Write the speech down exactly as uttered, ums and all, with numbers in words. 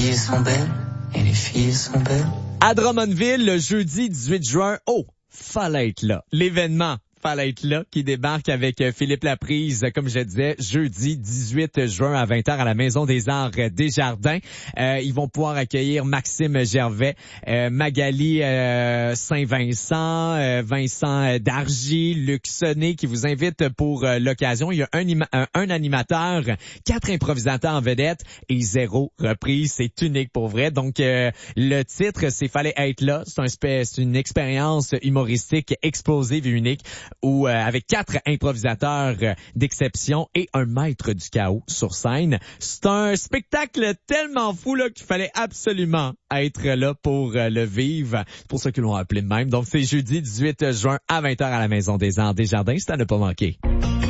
filles sont belles et les filles sont belles. À Drummondville, le jeudi dix-huit juin, oh, fallait être là. L'événement. Fallait être là, qui débarque avec Philippe Laprise, comme je disais, jeudi dix-huit juin à vingt heures à la Maison des Arts Desjardins. Euh, ils vont pouvoir accueillir Maxime Gervais, euh, Magali euh, Saint-Vincent, euh, Vincent Dargy, Luc Sonnet qui vous invitent pour euh, l'occasion. Il y a un, ima- un, un animateur, quatre improvisateurs en vedette et zéro reprise. C'est unique pour vrai. Donc, euh, le titre, c'est Fallait être là. C'est, un spé- c'est une expérience humoristique explosive et unique, où euh, avec quatre improvisateurs euh, d'exception et un maître du chaos sur scène. C'est un spectacle tellement fou là qu'il fallait absolument être là pour euh, le vivre. C'est pour ça qu'ils l'ont appelé de même. Donc c'est jeudi dix-huit juin à vingt heures à la Maison des Arts Desjardins. C'est à ne pas manquer.